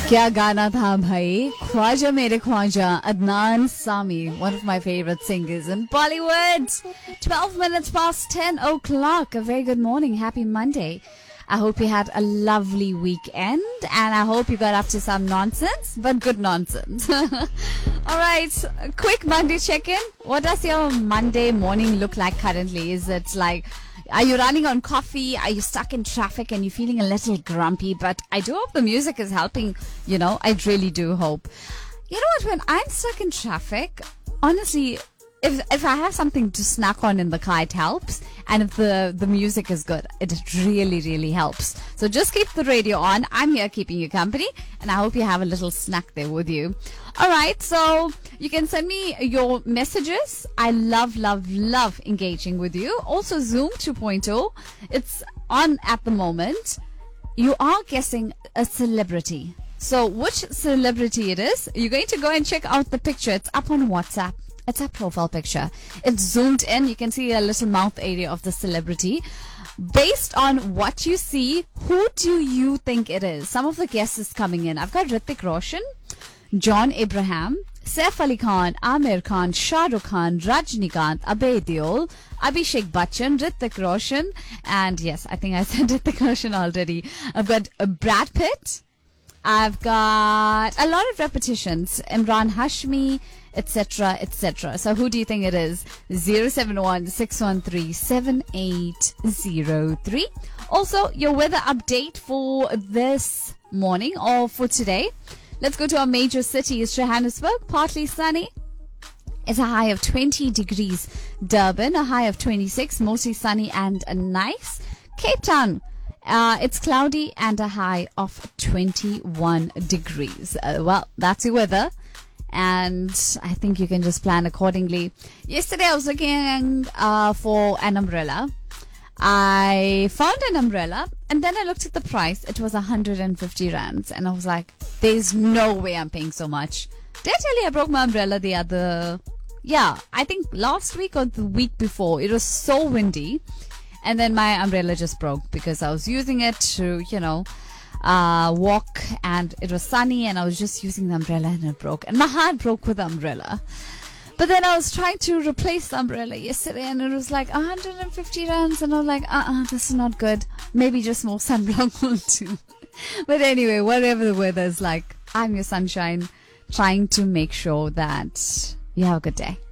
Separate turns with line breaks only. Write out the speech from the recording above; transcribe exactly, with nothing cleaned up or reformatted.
क्या गाना था भाई ख्वाजा मेरे Khwaja Adnan Sami, one of my favorite singers in Bollywood. twelve minutes past ten o'clock. A very good morning. Happy Monday. I hope you had a lovely weekend and I hope you got up to some nonsense, but good nonsense. All right, a quick Monday check-in. What does your Monday morning look like currently? Is it like, are you running on coffee? Are you stuck in traffic and you're feeling a little grumpy? But I do hope the music is helping, you know, I really do hope. You know what, when I'm stuck in traffic, honestly, if if I have something to snack on in the car, it helps. And if the, the music is good, it really, really helps. So just keep the radio on. I'm here keeping you company. And I hope you have a little snack there with you. All right. So you can send me your messages. I love, love, love engaging with you. Also, Zoom two point oh. It's on at the moment. You are guessing a celebrity. So which celebrity it is, you're going to go and check out the picture. It's up on WhatsApp. It's a profile picture. It's zoomed in. You can see a little mouth area of the celebrity. Based on what you see, who do you think it is? Some of the guesses coming in. I've got Hrithik Roshan, John Abraham, Saif Ali Khan, Amir Khan, Shah Rukh Khan, Rajnikant, Abhay Deol, Abhishek Bachchan, Hrithik Roshan, and yes, I think I said Hrithik Roshan already. I've got uh, Brad Pitt. I've got a lot of repetitions. Imran Hashmi, et cetera, et cetera. So who do you think it is? zero seven one, six one three, seven eight zero three. Also, your weather update for this morning or for today. Let's go to our major cities. Johannesburg, partly sunny. It's a high of twenty degrees. Durban, a high of twenty-six, mostly sunny and nice. Cape Town, Uh, it's cloudy and a high of twenty-one degrees. Uh, well, that's your weather. And I think you can just plan accordingly. Yesterday I was looking uh, for an umbrella. I found an umbrella and then I looked at the price. It was one hundred fifty rands. And I was like, there's no way I'm paying so much. Did I tell you I broke my umbrella the other... Yeah, I think last week or the week before. It was so windy. And then my umbrella just broke because I was using it to, you know, uh, walk and it was sunny and I was just using the umbrella and it broke. And my heart broke with the umbrella. But then I was trying to replace the umbrella yesterday and it was like one hundred fifty rands and I was like, uh-uh, this is not good. Maybe just more sunblock will do. But anyway, whatever the weather is like, I'm your sunshine trying to make sure that you have a good day.